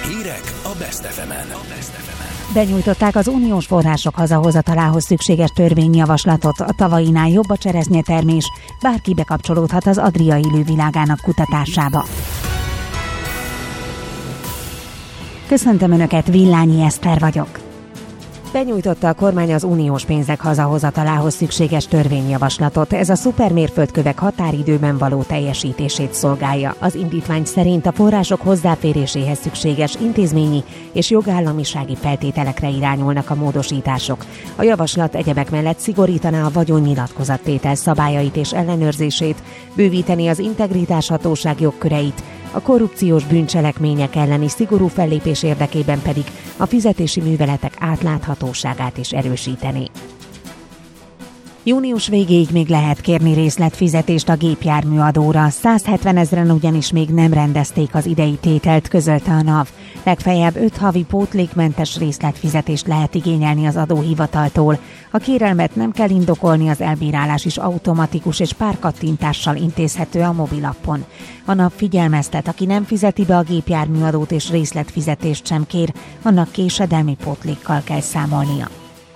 Hírek a Best FM-en. Benyújtották az uniós források hazahozatalához szükséges törvényjavaslatot. A tavainál jobb a cseresznyetermés, bárki bekapcsolódhat az Adria élővilágának kutatásába. Köszöntöm Önöket, Villányi Eszter vagyok. Benyújtotta a kormány az uniós pénzek hazahozatalához szükséges törvényjavaslatot. Ez a szupermérföldkövek határidőben való teljesítését szolgálja. Az indítvány szerint a források hozzáféréséhez szükséges intézményi és jogállamisági feltételekre irányulnak a módosítások. A javaslat egyebek mellett szigorítaná a vagyonnyilatkozattétel szabályait és ellenőrzését, bővíteni az integritáshatóság jogköreit, a korrupciós bűncselekmények elleni szigorú fellépés érdekében pedig a fizetési műveletek átláthatóságát is erősíteni. Június végéig még lehet kérni részletfizetést a gépjárműadóra, 170 000 ugyanis még nem rendezték az idei tételt, közölte a NAV. Legfeljebb 5 havi pótlékmentes részletfizetést lehet igényelni az adóhivataltól. A kérelmet nem kell indokolni, az elbírálás is automatikus és pár kattintással intézhető a mobilappon. A NAV figyelmeztet, aki nem fizeti be a gépjárműadót és részletfizetést sem kér, annak késedelmi pótlékkal kell számolnia.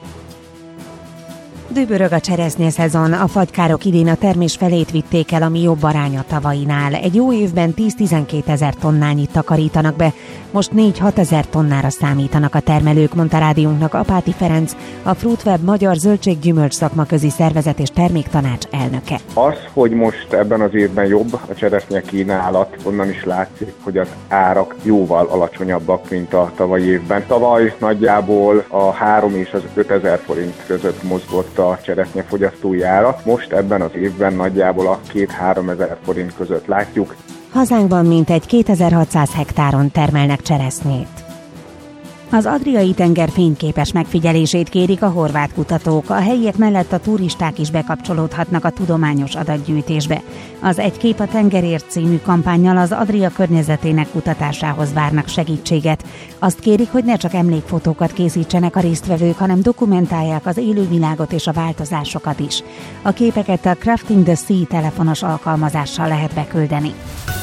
Dübörög a cseresznyeszezon, a fagykárok idén a termés felét vitték el, ami jobb arány a tavainál. Egy jó évben 10-12 000 tonnányit takarítanak be, most 4-6 000 tonnára számítanak a termelők, mondta rádiónknak Apáti Ferenc, a Fruitweb Magyar Zöldség-gyümölcs szakmaközi szervezet és terméktanács elnöke. Az, hogy most ebben az évben jobb a cseresznye kínálat, onnan is látszik, hogy az árak jóval alacsonyabbak, mint a tavalyi évben. Tavaly nagyjából a 3 és az 5 000 forint között mozgott a cseresznye fogyasztói ára. Most ebben az évben nagyjából a 2-3 000 forint között látjuk. Hazánkban mintegy 2600 hektáron termelnek cseresznyét. Az Adriai-tenger fényképes megfigyelését kérik a horvát kutatók, a helyiek mellett a turisták is bekapcsolódhatnak a tudományos adatgyűjtésbe. Az Egy kép a tengerért című kampánnyal az Adria környezetének kutatásához várnak segítséget. Azt kérik, hogy ne csak emlékfotókat készítsenek a résztvevők, hanem dokumentálják az élővilágot és a változásokat is. A képeket a Crafting the Sea telefonos alkalmazással lehet beküldeni.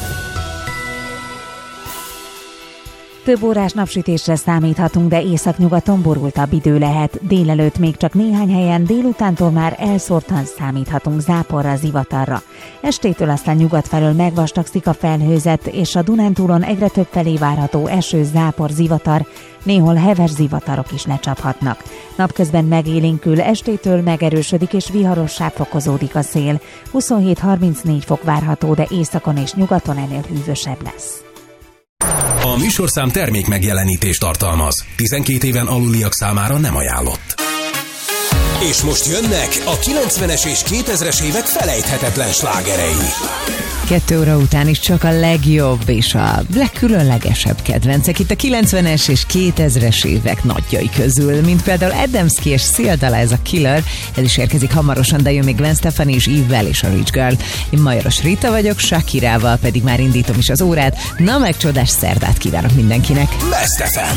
Több órás napsütésre számíthatunk, de északnyugaton borultabb idő lehet. Délelőtt még csak néhány helyen, délutántól már elszórtan számíthatunk záporra, zivatarra. Estétől aztán nyugat felől megvastagszik a felhőzet, és a Dunántúlon egyre több felé várható eső, zápor, zivatar, néhol heves zivatarok is lecsaphatnak. Napközben megélénkül, estétől megerősödik és viharossá fokozódik a szél. 27-34 fok várható, de északon és nyugaton ennél hűvösebb lesz. A műsorszám termék megjelenítést tartalmaz. 12 éven aluliak számára nem ajánlott. És most jönnek a 90-es és 2000-es évek felejthetetlen slágerei. 2 óra után is csak a legjobb és a legkülönlegesebb kedvencek itt a 90-es és 2000-es évek nagyjai közül, mint például Adamski és Seal ez a Killer, ez is érkezik hamarosan, de jön még Gwen Stefani és Eve-vel és a Rich Girl. Én Majoros Rita vagyok, Shakirával pedig már indítom is az órát, na meg csodás szerdát kívánok mindenkinek. Best FM.